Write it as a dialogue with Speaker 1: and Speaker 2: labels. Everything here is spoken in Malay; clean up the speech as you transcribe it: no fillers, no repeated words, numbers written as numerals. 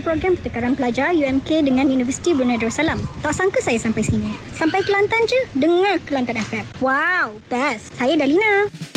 Speaker 1: program pertukaran pelajar UMK dengan Universiti Brunei Darussalam. Tak sangka saya sampai sini. Sampai Kelantan je, dengar Kelantan FM. Wow, best. Saya Dalina.